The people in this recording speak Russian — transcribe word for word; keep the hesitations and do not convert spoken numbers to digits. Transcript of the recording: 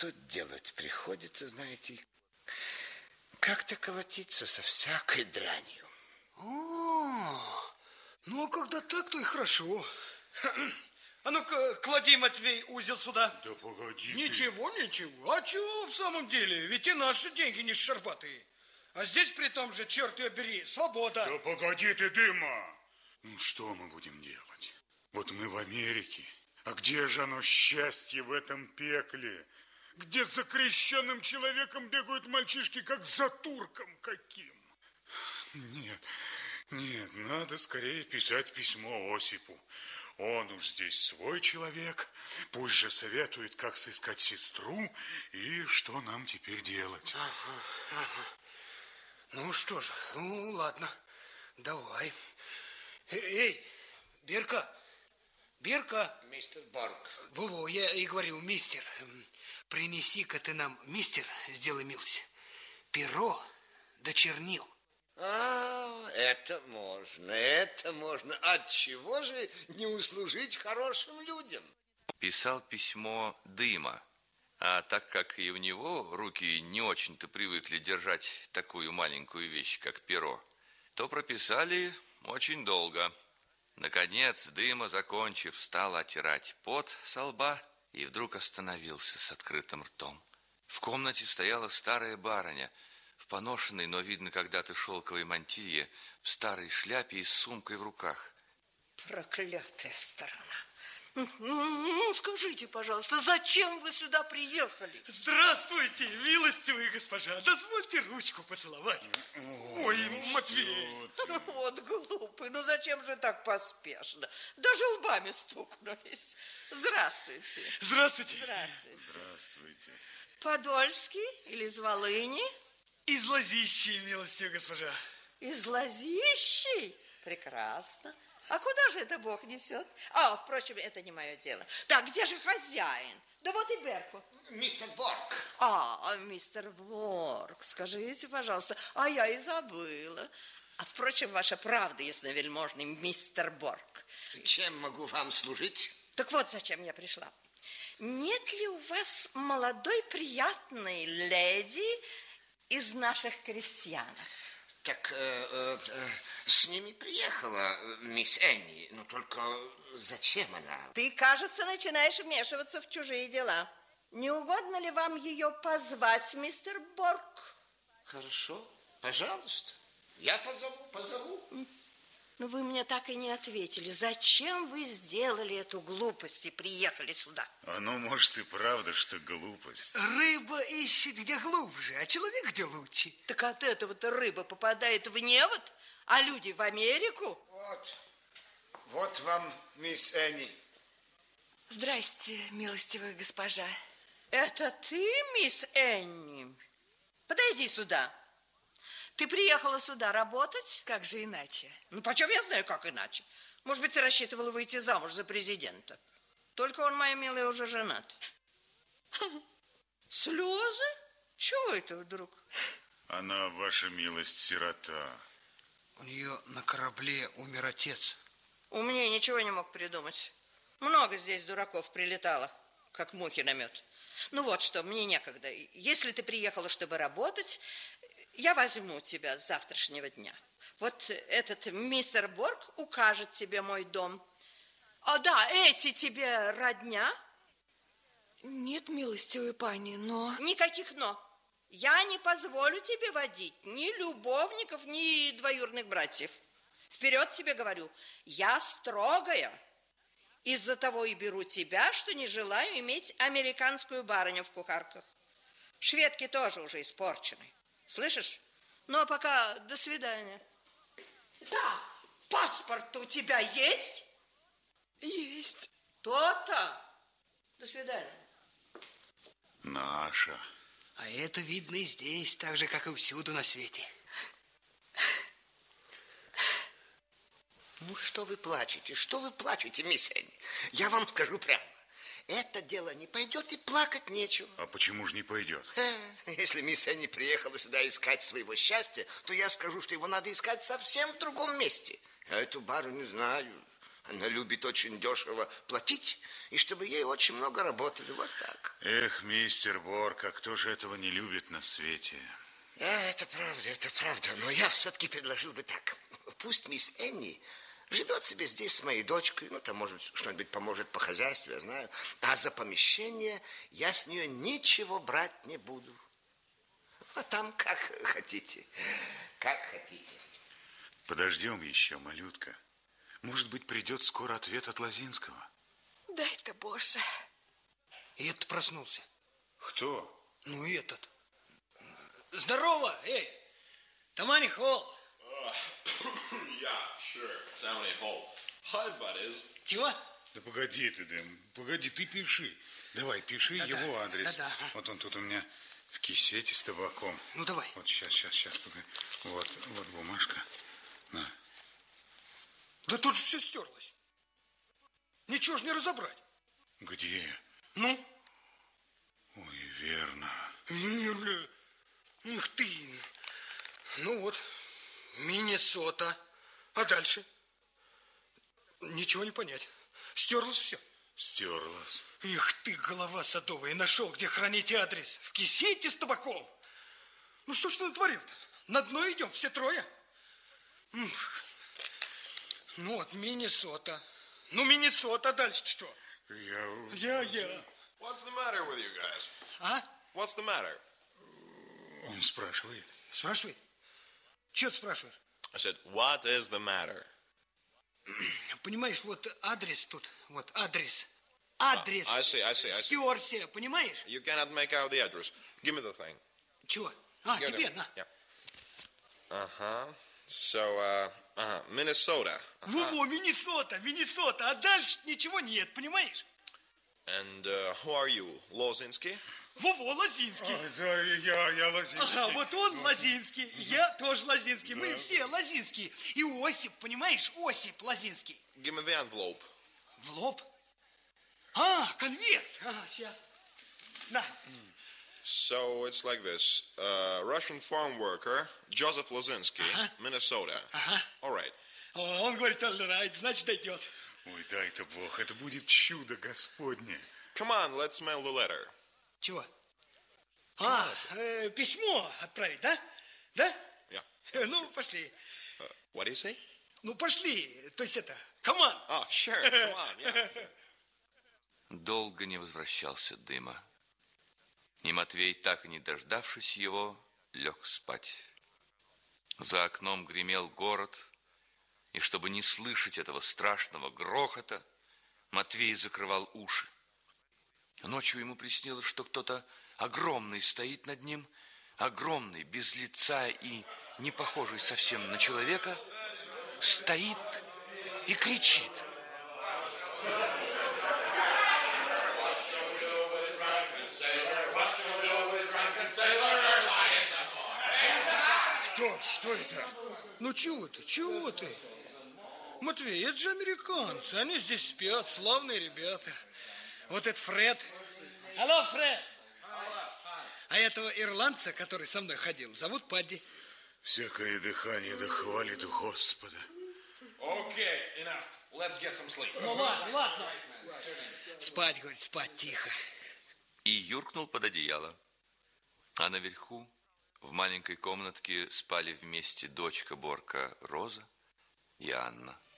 что делать приходится, знаете, как-то колотиться со всякой дранью. О, ну, а когда так, то и хорошо. А ну-ка, клади, Матвей, узел сюда. Да погоди. Ничего, ты. ничего. А чего в самом деле? Ведь и наши деньги не щербатые. А здесь при том же, черт ее бери, свобода. Да погоди ты, Дыма. Ну, что мы будем делать? Вот мы в Америке. А где же оно счастье в этом пекле? Где за крещенным человеком бегают мальчишки, как за турком каким? Нет, нет, надо скорее писать письмо Осипу. Он уж здесь свой человек. Пусть же советует, как сыскать сестру и что нам теперь делать. Ага, ага. Ну что же, ну ладно, давай. Эй, Берка, Берка. Мистер Борг. Во-во, я и говорю, мистер, принеси-ка ты нам, мистер, сделай милость, перо да чернил. А, это можно, это можно. Отчего же не услужить хорошим людям? Писал письмо Дыма. А так как и у него руки не очень-то привыкли держать такую маленькую вещь, как перо, то прописали очень долго. Наконец Дыма, закончив, стал оттирать пот со лба и вдруг остановился с открытым ртом. В комнате стояла старая барыня в поношенной, но, видно, когда-то шелковой мантилье, в старой шляпе и с сумкой в руках. Проклятая сторона. Ну, скажите, пожалуйста, зачем вы сюда приехали? Здравствуйте, милостивые госпожа. Дозвольте ручку поцеловать. Ой, Ой Матвей. Вот глупый, ну зачем же так поспешно? Даже лбами стукнулись. Здравствуйте. Здравствуйте. Здравствуйте. Здравствуйте. Подольский или из Волыни? Из Лозищи, милостивая госпожа. Из Лозищи? Прекрасно. А куда же это Бог несет? А, впрочем, это не мое дело. Так, где же хозяин? Да вот и Берку. Мистер Борг. А, мистер Борг, скажите, пожалуйста, а я и забыла. А, впрочем, ваша правда, ясновельможный мистер Борг. Чем могу вам служить? Так вот, зачем я пришла. Нет ли у вас молодой приятной леди из наших крестьянок? Так э, э, с ними приехала мисс Энни, но только зачем она? Ты, кажется, начинаешь вмешиваться в чужие дела. Не угодно ли вам ее позвать, мистер Борг? Хорошо, пожалуйста. Я позову, позову. Но вы мне так и не ответили. Зачем вы сделали эту глупость и приехали сюда? А ну, может, и правда, что глупость. Рыба ищет где глубже, а человек где лучше. Так от этого-то рыба попадает в невод, а люди в Америку. Вот, вот вам мисс Энни. Здрасте, милостивая госпожа. Это ты, мисс Энни? Подойди сюда. Ты приехала сюда работать? Как же иначе? Ну, почем я знаю, как иначе? Может быть, ты рассчитывала выйти замуж за президента? Только он, моя милая, уже женат. Слезы? Чего это вдруг? Она, ваша милость, сирота. У нее на корабле умер отец. Умнее ничего не мог придумать. Много здесь дураков прилетало, как мухи на мед. Ну вот что, мне некогда. Если ты приехала, чтобы работать, я возьму тебя с завтрашнего дня. Вот этот мистер Борг укажет тебе мой дом. А да, эти тебе родня? Нет, милостивая пани, но... Никаких «но». Я не позволю тебе водить ни любовников, ни двоюродных братьев. Вперед тебе говорю, я строгая. Из-за того и беру тебя, что не желаю иметь американскую барыню в кухарках. Шведки тоже уже испорчены. Слышишь? Ну, а пока до свидания. Да, паспорт у тебя есть? Есть. То-то. До свидания. Наша. А это видно и здесь, так же, как и всюду на свете. Ну, что вы плачете? Что вы плачете, мисс Энни? Я вам скажу прямо. Это дело не пойдет, и плакать нечего. А почему же не пойдет? Если мисс Энни приехала сюда искать своего счастья, то я скажу, что его надо искать совсем в другом месте. Я эту барыню знаю. Она любит очень дешево платить, и чтобы ей очень много работали. Вот так. Эх, мистер Борка, кто же этого не любит на свете? А, это правда, это правда. Но я все-таки предложил бы так. Пусть мисс Энни живет себе здесь с моей дочкой. Ну, там, может, что-нибудь поможет по хозяйству, я знаю. А за помещение я с нее ничего брать не буду. А там как хотите. Как хотите. Подождем еще, малютка. Может быть, придет скоро ответ от Лозинского. Дай-то, Боже. И этот проснулся. Кто? Ну, и этот. Здорово, эй, Тамани Холл. Yeah, sure. Tammany Hall. Hi, buddies. Чего? Да погоди ты, Дэм, погоди, ты пиши. Давай, пиши Да-да, его адрес. да-да, ага. Вот он тут у меня в кисете с табаком. Ну, давай. Вот сейчас, сейчас, сейчас, погоди. Вот, вот бумажка. На. Да тут же все стерлось. Ничего ж не разобрать. Где? Ну? Ой, верно. Верно. Ух ты. Ну вот, Миннесота. А дальше? Ничего не понять. Стерлось все. Стерлась. Эх ты, голова садовая, нашел, где хранить адрес. В кисете с табаком. Ну что ж ты натворил-то? На дно идем, все трое. Ух. Ну вот, Миннесота. Ну, Миннесота, а дальше что? Я... Я, я. What's the matter with you guys? А? What's the matter? Он спрашивает. Спрашивает? Че ты спрашиваешь? I said, what is the matter? Понимаешь, вот адрес тут. Вот адрес. Адрес. I see, I see, I see. Стерся, понимаешь? You cannot make out the address. Give me the thing. Чего? А, Give it тебе, to me. на. Yeah. Uh-huh. So, uh, uh-huh. Minnesota. Во-во, Миннесота, Миннесота. А дальше ничего нет, понимаешь? And uh, who are you? Lozinski? Во-во, Лозинский. А, да, я, я Лозинский. Ага, вот он Лозинский, я тоже Лозинский. Мы все Лозинские. И Осип, понимаешь, Осип Лозинский. Give me the envelope. В лоб? А, конверт. Ага, сейчас. На. So, it's like this. Uh, Russian farm worker, Joseph Lozinski, Minnesota. All right. О, он говорит, all right, значит, дойдет. Ой, дай-то Бог, это будет чудо Господне. Come on, let's mail the letter. Чего? А, э, письмо отправить, да? Да? Yeah. Э, ну, пошли. Uh, what do you say? Ну, пошли. То есть это, команд. Oh, sure. Come on. Yeah. Долго не возвращался Дыма. И Матвей, так и не дождавшись его, лег спать. За окном гремел город, и чтобы не слышать этого страшного грохота, Матвей закрывал уши. Ночью ему приснилось, что кто-то огромный стоит над ним, огромный, без лица и не похожий совсем на человека, стоит и кричит. Что? Что это? Ну, чего ты? Чего ты? Матвей, это же американцы. Они здесь спят, славные ребята. Вот это Фред. Алло, Фред. А этого ирландца, который со мной ходил, зовут Падди. Всякое дыхание да хвалит Господа. Okay, enough. Let's get some sleep. Ну, ладно, ладно. Спать, говорит, спать тихо. И юркнул под одеяло. А наверху, в маленькой комнатке, спали вместе дочка Борка Роза и Анна.